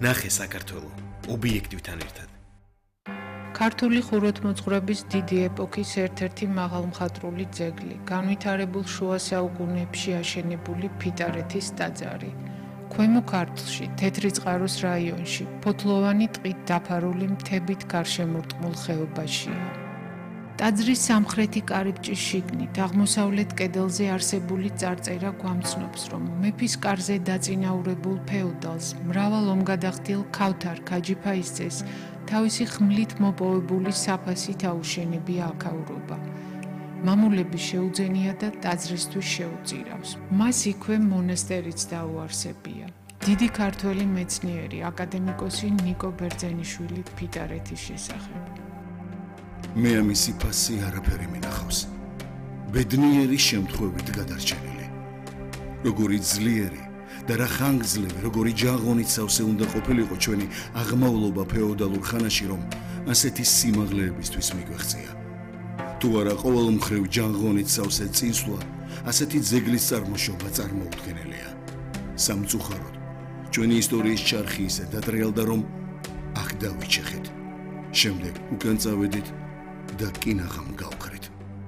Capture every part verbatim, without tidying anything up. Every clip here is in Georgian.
ნახე საქართველო ობიექტივთან ერთად. ქართული ხუროთმოძღვრების დიდი ეპოქის ერთ-ერთი მაღალმხატვრული ძეგლი, განვითარებულ შუა საუკუნეებში აშენებული ფიტარეთის ტაძარი. ქვემო ქართლში, თეთრიწყაროს რაიონში, ფოთლოვანი ტყით დაფარული მთებით გარშემორტყმულ ხეობაშია. ტაძრის სამხრეთი კარიბჭის შიგნით, აღმოსავლეთ კედელზე არსებული წარწერა გვამცნობს, რომ მეფის კარზე დაწინაურებულ ფეოდალს, მრავალ ომგადახდილ ქავთარ ქაჯიფაისძეს თავისი ხმლით მოპოვებული საფასით აუშენებია აქაურობა. მამულები შეუძენია და ტაძრისთვის შეუწირავს. მას იქვე მონასტერიც დაუარსებია. დიდი ქართველი მეცნიერი, აკადემიკოსი ნიკო ბერძენიშვილი ფიტარეთის შესახებ. მე ამისი ფასი არაფერი მინახავს. ბედნიერი შემთხვევით გადარჩენილი. როგორი ძლიერი და რა ხანგრძლივი, როგორი ჯაღონით სავსე უნდა ყოფილიყო ჩვენი აღმავლობა ფეოდალურ ხანაში, რომ ასეთი სიმაღლეებისთვის მიგვეღწია. თუ არა ყოველ მხრივ ჯაღონით სავსე წინსვლა, ასეთი ძეგლის წარმოშობა წარმოუდგენელია. სამწუხაროდ, ჩვენი ისტორიის ჩარხი ისე დადრეალდა, რომ აქ დავიჩეხეთ. შემდეგ უკან წავედით და კინაღამ გავხრით.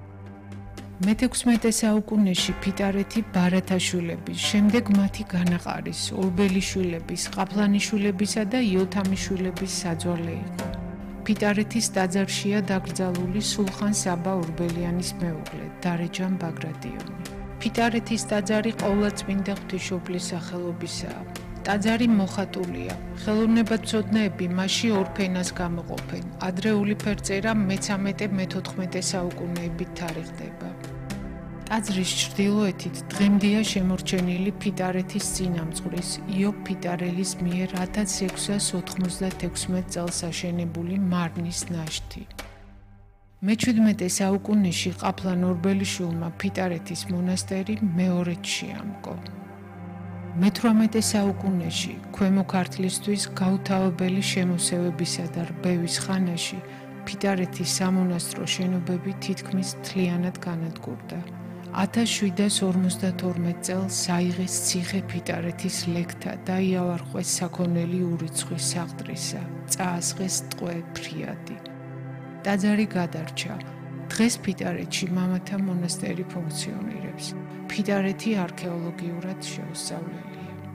მეთექვსმეტე საუკუნეში ფიტარეთი ბარათაშვილების, შემდეგ მათი განაყარის, ორბელიშვილების, ყაფლანიშვილებისა და იოთამიშვილების საძვალე იყო. ფიტარეთის ტაძარშია დაკრძალული სულხან საბა ორბელიანის მეუღლე, დარეჯან ბაგრატიონი. ფიტარეთის ტაძარი ყოვლადწმინდა ღვთისმშობლის სახელობისაა. ტაძარი მოხატულია. ხელოვნებაცოდნეები მასში ორ ფენას გამოყოფენ. ადრეული ფერწერა მესამე მეთოთხმეტე საუკუნეებით თარიღდება. ტაძრის ჩრდილოეთით დღემდეა შემორჩენილი ფიტარეთის წინამძღვრის იობ ფიტარელის მიერ ათას ექვსას ოთხმოცდათექვსმეტ წელს აშენებული მარნის ნაშთი. მეჩვიდმეტე საუკუნეში ყაფლან ორბელიშვილმა ფიტარეთის მონასტერი მეორედ შეამკო. მეთვრამეტე საუკუნეში ქვემო ქართლისთვის გაუთავებელი შემოსევებისა და რბევის ხანაში ფიტარეთის სამონასტრო შენობები თითქმის მთლიანად განადგურდა. ათას შვიდას ორმოცდათორმეტ წელს საიღეს ციხე ფიტარეთის ლექთა და იავარყვეს საქონელი ურიცხვი საღდრისა, წაასხეს ტყვე ფრიადი. ტაძარი გადარჩა. დღეს ფიტარეთში მამათა მონასტერი ფუნქციონირებს. ფიტარეთი არქეოლოგიურად შეუსწავლელია.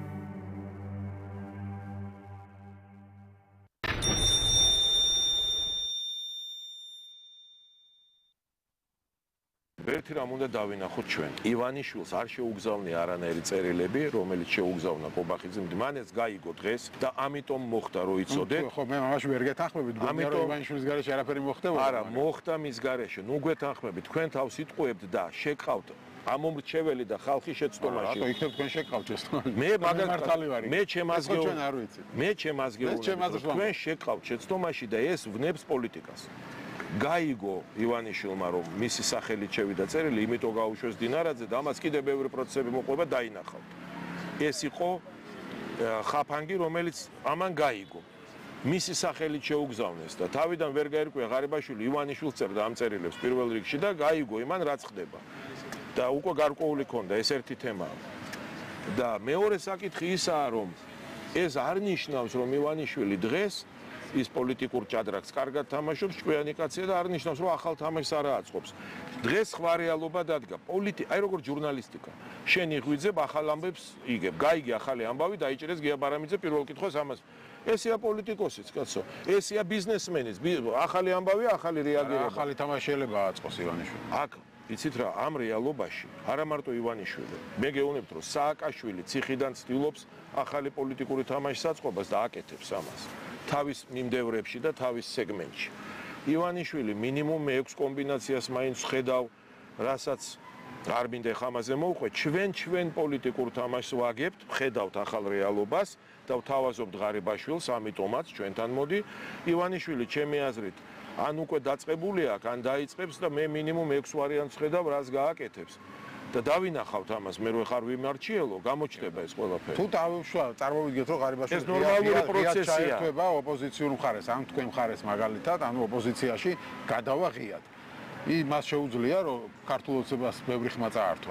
ერთი რამ უნდა დავინახოთ ჩვენ. ივანიშვილს არ შეუგზავნია არანაირი წერილები, რომელიც შეუგზავნა კობახიძემ. მან ეს გაიგო დღეს და ამიტომ მოხდა, რომ იცოდე. ხო, მე მამაში ვერ გეთანხმებით, გონია რომ ივანიშვილის გარეშე არაფერი მოხდებოდა. არა, მოხდა მის გარეშე. ნუ გვეთანხმებით, თქვენ თავს იტყუებთ და შეკავთ ამომრჩეველი და ხალხი შეცდომაში. რატო იქნებ თქვენ შეკავთ ეს? მე მაგალითად მე ჩემაზგეო ჩვენ არ ვიცით. მე ჩემაზგეო თქვენ შეკავთ შეცდომაში და ეს ვნებს პოლიტიკას. გაიგო ივანიშვილმა რომ მისი სახელით შევიდა წერილი, იმიტომ გაუშვეს დინარაძე და ამას კიდევ ბევრი პროცესები მოყვება დაინახავთ. ეს იყო ხაფანგი, რომელიც ამან გაიგო. მისი სახელით შეუგზავნეს და თავიდან ვერ გაერკვია ღარიბაშვილი ივანიშვილს წერდა ამ წერილებს პირველ რიგში და გაიგო იმან რაც ხდება. და უკვე გარკვეული ქონდა ეს ერთი თემაა. და მეორე საკითხი ისაა რომ ეს არ ნიშნავს რომ ივანიშვილი დღეს ის პოლიტიკურ ჭადრაკს კარგად თამაშობს, ჭკვიანი კაცია და არ ნიშნავს რომ ახალ თამაშს არ აწყობს. დღეს სხვა რეალობა დადგა. პოლიტიკა, აი როგორ ჟურნალისტიკა. შენ იღვიძებ ახალ ამბებს იგებ. გაიგე ახალი ამბავი დაიჭერეს გია ბარამიძე პირველ კითხვას ამას. ესია პოლიტიკოსიც, კაცო. ესია ბიზნესმენის. ახალი ამბავი, ახალი რეაგირება. ახალი თამაშიელება აწყოს ივანიშვილი. აქ იცით რა, ამ რეალობაში არა მარტო ივანიშვილი. მე გეუბნებთ რომ სააკაშვილი ციხიდან ცდილობს ახალი პოლიტიკური თამაშის აწყობას და აკეთებს ამას. თავის მიმდევრებში და თავის სეგმენტში. ივანიშვილი მინიმუმ ექვს კომბინაციას მაინც ხედავ, რასაც არ მინდა ხამაზე მოვყვე, ჩვენ ჩვენ პოლიტიკურ თამაშს ვაგებთ, ხედავთ ახალ რეალობას და ვთავაზობთ ღარიბაშვილს, ამიტომაც ჩვენთან მოდი. ივანიშვილი ჩემი აზრით ან უკვე დაწყებული აქვს, ან დაიწყებს და მე მინიმუმ ექვს ვარიანტს ხედავ, რას გააკეთებს. და დავინახავთ ამას, მე რო ხარ ვიმარჩიელო, გამოჩნდება ეს ყველაფერი. თუ დავუშვა, წარმოვიდგეთ რომ ღარიბაშვილი ეს ნორმალური პროცესია. ჩაერთვება ოპოზიციურ მხარეს, ან თქვენ მხარეს მაგალითად, ანუ ოპოზიციაში გადავა ღიად. იმას შეუძლია რომ ქართულ ოცნებას ბევრი ხმა წაართვა.